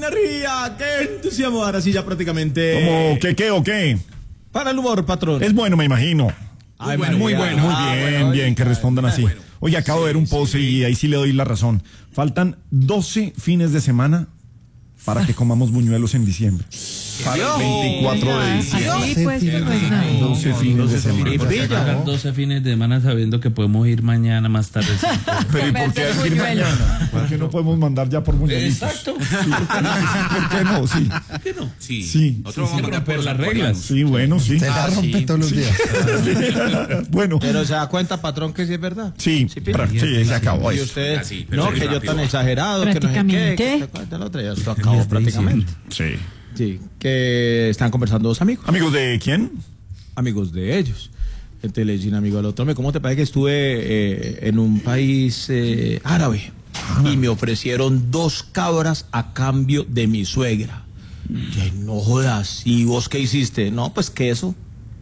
energía, qué entusiasmo. Ahora sí ya prácticamente. ¿Cómo qué o qué? Para el humor, patrón. Es bueno, me imagino. Ay, muy bueno. Muy bien, que respondan así. Oye, acabo de ver un post y ahí sí le doy la razón. Faltan 12 fines de semana para que comamos buñuelos en diciembre. Para el 24 de diciembre. Sí, pues, 12 fines de semana. Sacar 12 fines de semana sabiendo que podemos ir mañana más tarde. Pero ¿y por qué hay que ir mañana? ¿Por qué no podemos mandar ya por buñuelitos? Exacto. ¿Por qué no? Sí. ¿Por qué no? Sí. Nosotros vamos a romper las reglas. Sí, bueno, sí. Se la rompe todos los días. Bueno. Pero se da cuenta, patrón, que sí es verdad. Sí, se acabó Y eso. usted, sí, pero no, sí, que yo rápido. tan exagerado, que no sé qué, Prácticamente. que esta cuenta, la otra, ya esto acabó prácticamente. Sí. Sí, que están conversando dos amigos. ¿Amigos de quién? Amigos de ellos. Entonces le dicen amigo al otro, ¿cómo te parece que estuve en un país árabe? Y me ofrecieron 2 cabras a cambio de mi suegra. Y ay, no jodas, ¿y vos qué hiciste? No, pues queso.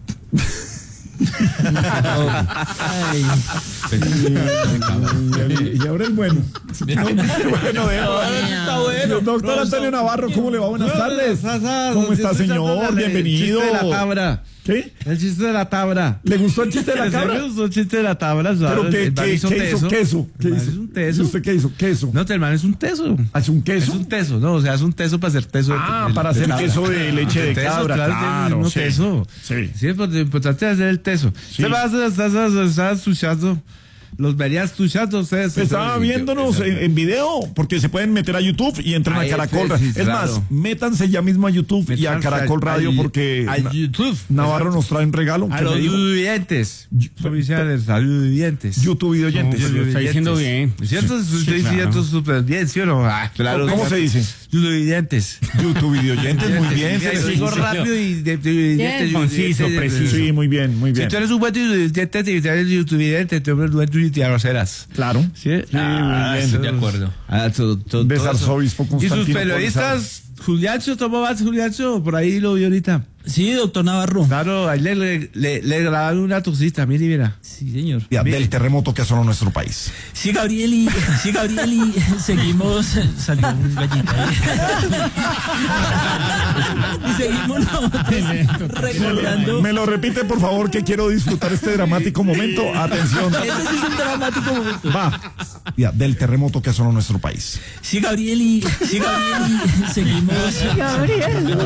Y ahora el bueno. Bueno, Está bueno. doctor Antonio Navarro, ¿cómo le va? Buenas tardes. ¿Cómo está, señor? Bienvenido. El chiste de la tabla. ¿Qué? El chiste de la tabla. ¿Le gustó el chiste de la cabra? Me gustó el chiste de la tabla. ¿Pero qué hizo? Queso. El man es un teso. ¿Y usted qué hizo? Queso. No, el man es un teso. ¿Hace un queso? Es un teso, no, o sea, es un teso para hacer teso. Para hacer queso de leche de cabra, claro. No Sí. teso. Sí. Sí, es importante hacer el teso. Sí. Usted va a estar escuchando. Los verías escuchando ustedes. Estaba viéndonos en video, porque se pueden meter a YouTube y entran Ahí a Caracol. sí, Es más, claro. métanse ya mismo a YouTube y a Métanse Caracol Radio, porque a YouTube. Navarro nos trae un regalo. A que los me dijo. oyentes. Oficiales, a los oyentes. YouTube y oyentes. Lo está diciendo bien. ¿Cierto? Estoy diciendo súper bien, ¿sí o no? Ah, claro. ¿Cómo se dice? YouTube oyentes. YouTube y oyentes, muy bien. Mira, yo digo rápido y Bien. Conciso, preciso. Sí, muy bien, muy Si bien. tú eres un buen oyente, te eres YouTube oyente, tú eres un buen oyente, ya lo serás. Claro. Sí, Estoy de acuerdo. De arzobispo Y sus Constantino periodistas, Juliancho, ¿cómo vas, Juliancho? Por ahí lo vi ahorita. Sí, doctor Navarro. Claro, ahí le grabaron una tosita, mira. Sí, señor. del terremoto que asoló nuestro país. Sí, Gabriel, y seguimos. Salió un gallito ahí. Y seguimos recordando. Me lo repite, por favor, que quiero disfrutar este dramático momento. Atención. Ese sí es un dramático momento. Va. Del terremoto que asoló nuestro país. Sí, Gabriel, y seguimos. Gabriel.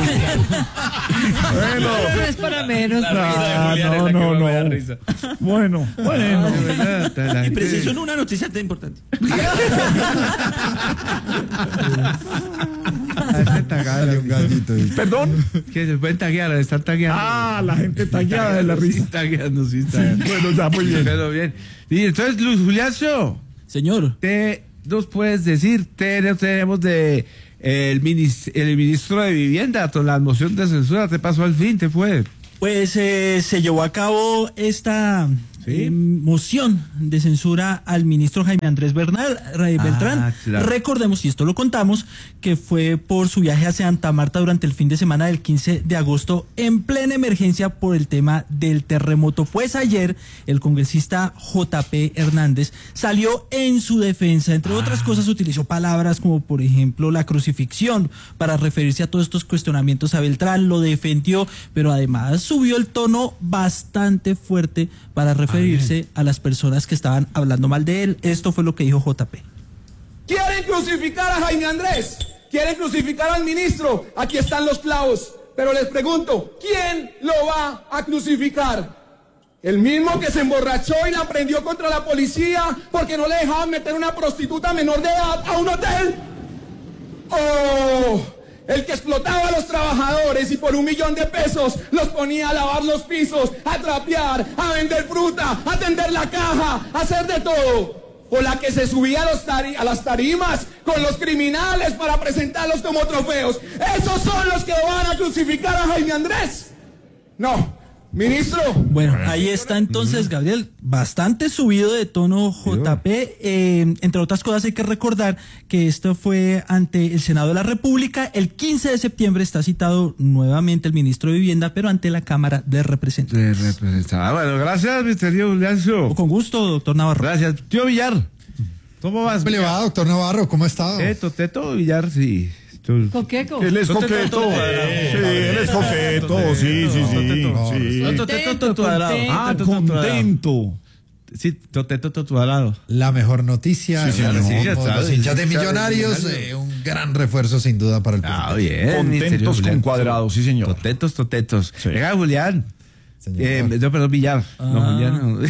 Bueno. No es para menos. No. Bueno. Y preciso en una noticia tan importante. Dale un gallito. ¿Perdón? Que se pueden taguear, están tagueando. La gente tagueada de la risa. Sí, tagueando, sí, tagueando. Bueno, ya, muy bien. Pero bien. Y entonces, Luis Juliancho, Señor. ¿te nos puedes decir, tenemos de el ministro de Vivienda, con la moción de censura, te pasó al fin, te fue? Pues se llevó a cabo esta moción de censura al ministro Jaime Andrés Beltrán. Claro. Recordemos, y esto lo contamos, que fue por su viaje a Santa Marta durante el fin de semana del 15 de agosto en plena emergencia por el tema del terremoto. Pues ayer el congresista JP Hernández salió en su defensa. Entre otras cosas utilizó palabras como por ejemplo la crucifixión para referirse a todos estos cuestionamientos a Beltrán. Lo defendió, pero además subió el tono bastante fuerte para referirse a las personas que estaban hablando mal de él. Esto fue lo que dijo JP. ¿Quieren crucificar a Jaime Andrés? ¿Quieren crucificar al ministro? Aquí están los clavos. Pero les pregunto, ¿quién lo va a crucificar? ¿El mismo que se emborrachó y la prendió contra la policía porque no le dejaban meter una prostituta menor de edad a un hotel? ¿O el que explotaba a los trabajadores y por $1 millón los ponía a lavar los pisos, a trapear, a vender fruta, a tender la caja, a hacer de todo? ¿O la que se subía a las tarimas con los criminales para presentarlos como trofeos? ¿Esos son los que van a crucificar a Jaime Andrés? No. Ministro. Bueno, ahí está entonces, Gabriel, bastante subido de tono JP. Entre otras cosas hay que recordar que esto fue ante el Senado de la República. El 15 de septiembre está citado nuevamente el ministro de Vivienda, pero ante la Cámara de Representantes. Bueno, gracias, Mr. Juliancho. Con gusto, doctor Navarro. Gracias. Tío Villar, ¿cómo vas? ¿Cómo le va, doctor Navarro? ¿Cómo ha estado? Teto Villar, sí. Coqueco. Él es coqueto. Sí, él es coqueto. Sí. Ah, contento. Sí, toteto cuadrado. La mejor noticia. Sí, señor. Los hinchas de Millonarios, un gran refuerzo sin duda para el Ah, público. bien. Contentos Julián. con cuadrado, sí, señor. Totetos. Sí. Venga, Julián. Señor. No, perdón, Villar. No, Julián. No.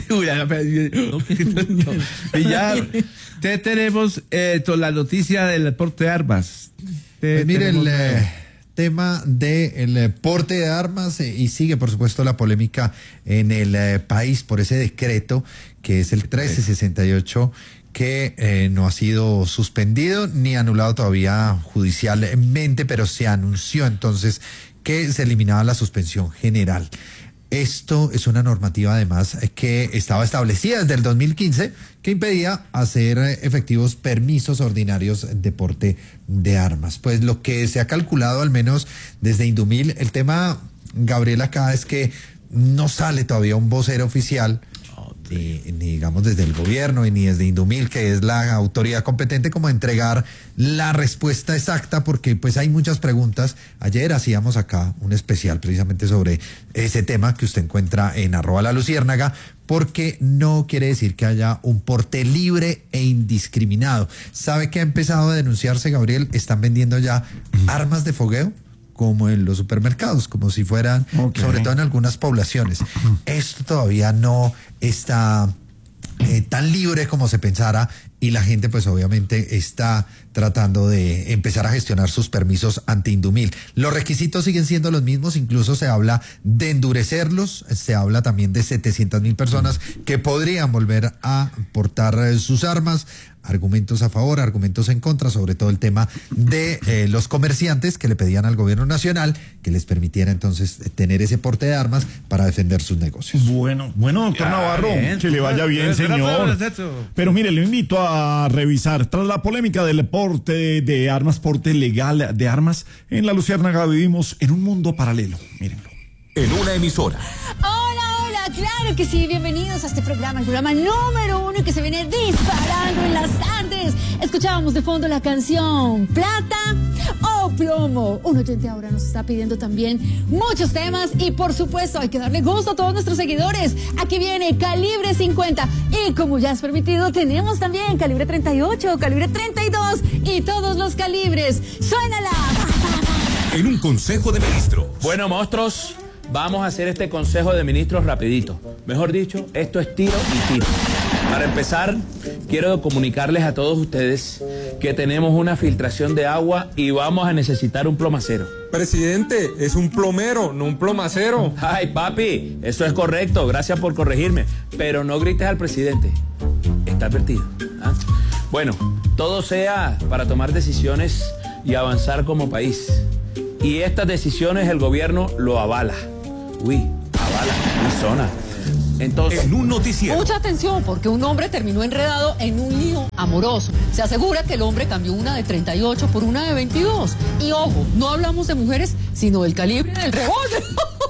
Villar. Te tenemos la noticia del deporte de armas. Pues mire, el tema del porte de armas y sigue, por supuesto, la polémica en el país por ese decreto que es el 1368 que no ha sido suspendido ni anulado todavía judicialmente, pero se anunció entonces que se eliminaba la suspensión general. Esto es una normativa además que estaba establecida desde el 2015 que impedía hacer efectivos permisos ordinarios de porte de armas. Pues lo que se ha calculado al menos desde Indumil, el tema, Gabriel, acá es que no sale todavía un vocero oficial, ni digamos desde el gobierno y ni desde Indumil, que es la autoridad competente, como entregar la respuesta exacta, porque pues hay muchas preguntas. Ayer hacíamos acá un especial precisamente sobre ese tema que usted encuentra en @laluciérnaga, porque no quiere decir que haya un porte libre e indiscriminado. ¿Sabe qué ha empezado a denunciarse, Gabriel? Están vendiendo ya armas de fogueo como en los supermercados, como si fueran, sobre todo en algunas poblaciones. Esto todavía no está tan libre como se pensara, y la gente pues obviamente está tratando de empezar a gestionar sus permisos ante Indumil. Los requisitos siguen siendo los mismos, incluso se habla de endurecerlos, se habla también de 700.000 personas que podrían volver a portar sus armas. Argumentos a favor, argumentos en contra, sobre todo el tema de los comerciantes que le pedían al gobierno nacional que les permitiera entonces tener ese porte de armas para defender sus negocios. Bueno, doctor Navarro, que le vaya bien, señor. Pero mire, le invito a revisar, tras la polémica del porte de armas, porte legal de armas, en La Luciérnaga vivimos en un mundo paralelo, mírenlo. En una emisora. Hola, claro que sí, bienvenidos a este programa, el programa número 1 que se viene disparando en las tardes. Escuchábamos de fondo la canción Plata o Plomo. Un oyente ahora nos está pidiendo también muchos temas y por supuesto hay que darle gusto a todos nuestros seguidores. Aquí viene Calibre 50 y como ya es permitido tenemos también Calibre 38, Calibre 32 y todos los calibres. ¡Suénala! En un consejo de ministros. Bueno, monstruos, vamos a hacer este consejo de ministros rapidito. Mejor dicho, esto es tiro y tiro. Para empezar, quiero comunicarles a todos ustedes que tenemos una filtración de agua y vamos a necesitar un plomacero. Presidente, es un plomero, no un plomacero. Ay, papi, eso es correcto, gracias por corregirme. Pero no grites al presidente. Está advertido. ¿Ah? Bueno, todo sea para tomar decisiones y avanzar como país. Y estas decisiones el gobierno lo avala. Avala, mi zona. Entonces, en un noticiero. Mucha atención, porque un hombre terminó enredado en un lío amoroso. Se asegura que el hombre cambió una de 38 por una de 22. Y ojo, no hablamos de mujeres, sino del calibre del revólver.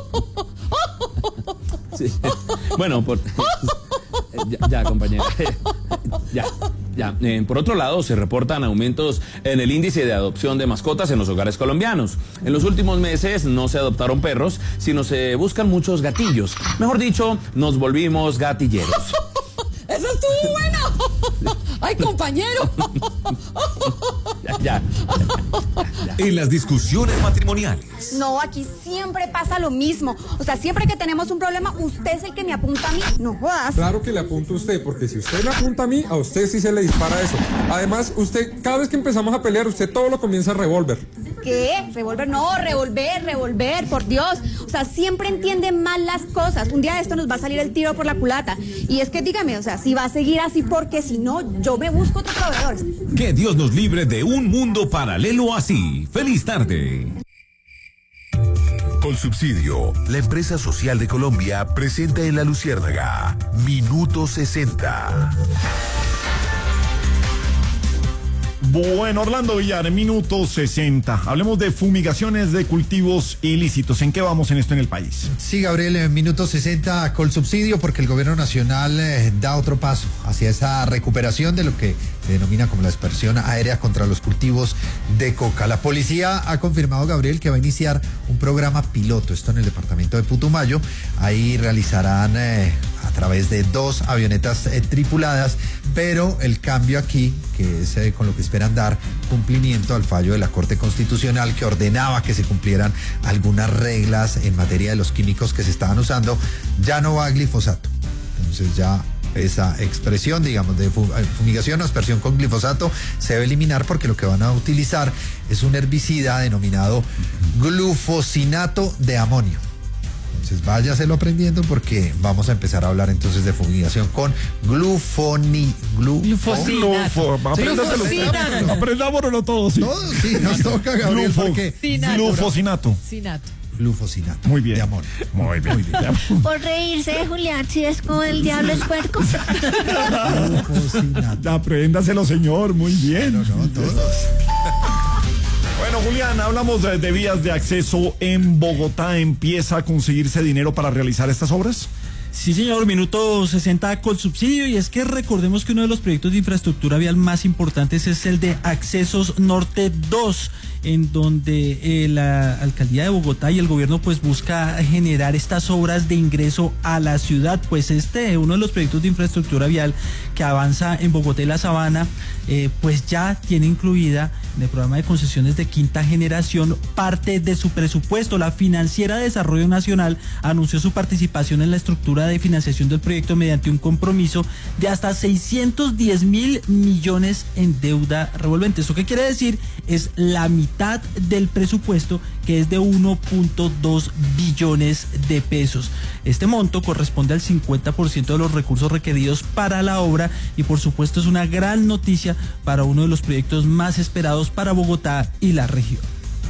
sí. Bueno, ya, compañera. Ya. Por otro lado, se reportan aumentos en el índice de adopción de mascotas en los hogares colombianos. En los últimos meses no se adoptaron perros, sino se buscan muchos gatillos. Mejor dicho, nos volvimos gatilleros. ¡Eso estuvo bueno! ¡Ay, compañero! Ya. En las discusiones matrimoniales. No, aquí siempre pasa lo mismo. O sea, siempre que tenemos un problema, usted es el que me apunta a mí. No jodas. Claro que le apunto a usted, porque si usted me apunta a mí, a usted sí se le dispara eso. Además, usted, cada vez que empezamos a pelear, usted todo lo comienza a revólver. ¿Qué? ¿Revólver? No, revolver, por Dios. O sea, siempre entiende mal las cosas. Un día de esto nos va a salir el tiro por la culata. Y es que dígame, o sea, si va a seguir así, porque si no, yo me busco otro proveedor. Que Dios nos libre de un mundo paralelo así. ¡Feliz tarde! Con subsidio, la empresa social de Colombia presenta en La Luciérnaga Minuto 60. Bueno, Orlando Villar, minuto 60. Hablemos de fumigaciones de cultivos ilícitos. ¿En qué vamos en esto en el país? Sí, Gabriel, en minuto 60 con subsidio, porque el gobierno nacional da otro paso hacia esa recuperación de lo que se denomina como la dispersión aérea contra los cultivos de coca. La policía ha confirmado, Gabriel, que va a iniciar un programa piloto, esto en el departamento de Putumayo. Ahí realizarán a través de 2 avionetas tripuladas, pero el cambio aquí, que es con lo que esperan dar cumplimiento al fallo de la Corte Constitucional que ordenaba que se cumplieran algunas reglas en materia de los químicos que se estaban usando, ya no va a glifosato. Entonces ya esa expresión, digamos, de fumigación o aspersión con glifosato se debe eliminar, porque lo que van a utilizar es un herbicida denominado glufosinato de amonio. Entonces váyaselo aprendiendo, porque vamos a empezar a hablar entonces de fumigación con glufosinato. Aprendámoslo todos, sí. Todos, sí, nos toca, Gabriel, porque glufosinato. Glufosinato. Muy bien. De amor. Muy bien. Por reírse de Julián, si es como el diablo es puerco. Glufosinato. Apréndaselo, señor, muy bien. Pero no, todos. Bueno, Julián, hablamos de vías de acceso en Bogotá. ¿Empieza a conseguirse dinero para realizar estas obras? Sí, señor, minuto 60 con subsidio, y es que recordemos que uno de los proyectos de infraestructura vial más importantes es el de Accesos Norte 2, en donde la alcaldía de Bogotá y el gobierno pues busca generar estas obras de ingreso a la ciudad. Pues uno de los proyectos de infraestructura vial que avanza en Bogotá y la Sabana, pues ya tiene incluida en el programa de concesiones de quinta generación parte de su presupuesto. La Financiera de Desarrollo Nacional anunció su participación en la estructura de financiación del proyecto mediante un compromiso de hasta 610.000 millones en deuda revolvente. ¿Eso qué quiere decir? Es la mitad del presupuesto, que es de 1.2 billones de pesos. Este monto corresponde al 50% de los recursos requeridos para la obra, y por supuesto es una gran noticia para uno de los proyectos más esperados para Bogotá y la región.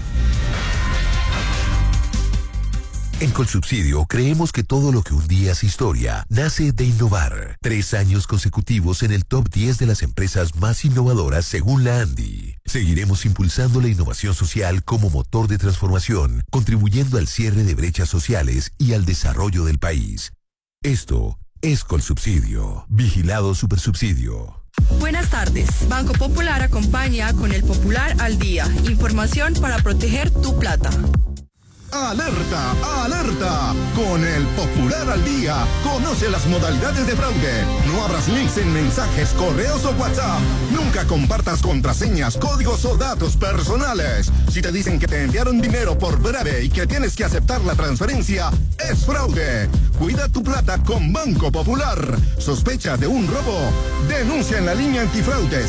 En Colsubsidio creemos que todo lo que un día es historia nace de innovar. 3 años consecutivos en el top 10 de las empresas más innovadoras según la ANDI. Seguiremos impulsando la innovación social como motor de transformación, contribuyendo al cierre de brechas sociales y al desarrollo del país. Esto es Colsubsidio. Vigilado Supersubsidio. Buenas tardes. Banco Popular acompaña con el Popular al Día. Información para proteger tu plata. ¡Alerta! ¡Alerta! Con el Popular al Día, conoce las modalidades de fraude. No abras links en mensajes, correos o WhatsApp. Nunca compartas contraseñas, códigos o datos personales. Si te dicen que te enviaron dinero por breve y que tienes que aceptar la transferencia, es fraude. Cuida tu plata con Banco Popular. ¿Sospecha de un robo? Denuncia en la línea antifraude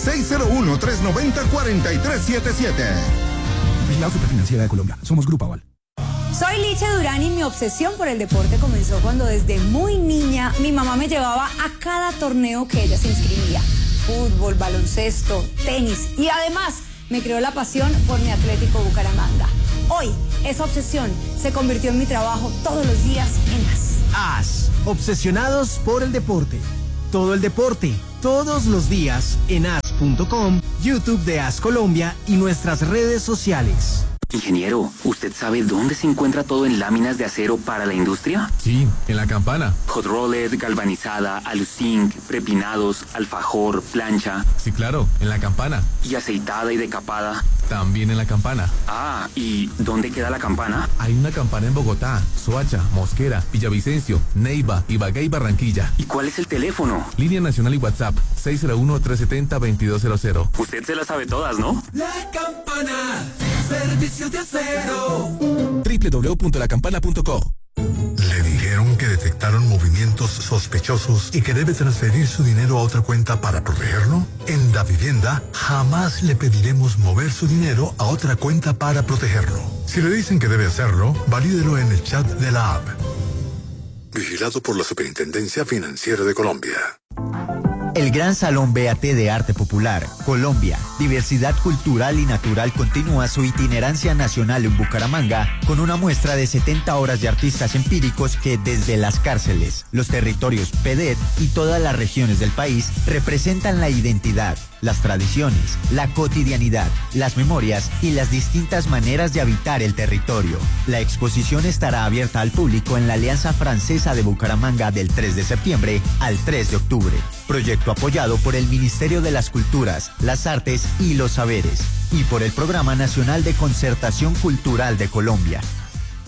601-390-4377. Vigilado Superfinanciera de Colombia. Somos Grupo Aval. Soy Liche Durán, y mi obsesión por el deporte comenzó cuando desde muy niña mi mamá me llevaba a cada torneo que ella se inscribía. Fútbol, baloncesto, tenis, y además me creó la pasión por mi Atlético Bucaramanga. Hoy esa obsesión se convirtió en mi trabajo todos los días en AS. AS, obsesionados por el deporte. Todo el deporte, todos los días en as.com, YouTube de AS Colombia y nuestras redes sociales. Ingeniero, ¿usted sabe dónde se encuentra todo en láminas de acero para la industria? Sí, en la Campana. Hot roller, galvanizada, aluzinc, prepinados, alfajor, plancha. Sí, claro, en la Campana. ¿Y aceitada y decapada? También en la Campana. Ah, ¿y dónde queda la Campana? Hay una Campana en Bogotá, Soacha, Mosquera, Villavicencio, Neiva, Ibagué y Barranquilla. ¿Y cuál es el teléfono? Línea nacional y WhatsApp, 601-370-2200. Usted se las sabe todas, ¿no? La Campana, servicios de acero. www.lacampana.co. Le dijeron que detectaron movimientos sospechosos y que debe transferir su dinero a otra cuenta para protegerlo. En Davivienda jamás le pediremos mover su dinero a otra cuenta para protegerlo. Si le dicen que debe hacerlo, valídelo en el chat de la app. Vigilado por la Superintendencia Financiera de Colombia. El Gran Salón BAT de Arte Popular, Colombia, Diversidad Cultural y Natural continúa su itinerancia nacional en Bucaramanga con una muestra de 70 horas de artistas empíricos que desde las cárceles, los territorios PEDET y todas las regiones del país representan la identidad, las tradiciones, la cotidianidad, las memorias y las distintas maneras de habitar el territorio. La exposición estará abierta al público en la Alianza Francesa de Bucaramanga del 3 de septiembre al 3 de octubre. Proyecto apoyado por el Ministerio de las Culturas, las Artes y los Saberes y por el Programa Nacional de Concertación Cultural de Colombia,